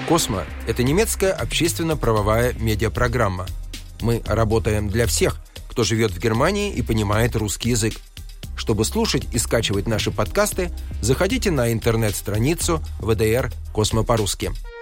«Космо» — это немецкая общественно-правовая медиапрограмма. Мы работаем для всех, кто живет в Германии и понимает русский язык. Чтобы слушать и скачивать наши подкасты, заходите на интернет-страницу ВДР «Космо по-русски».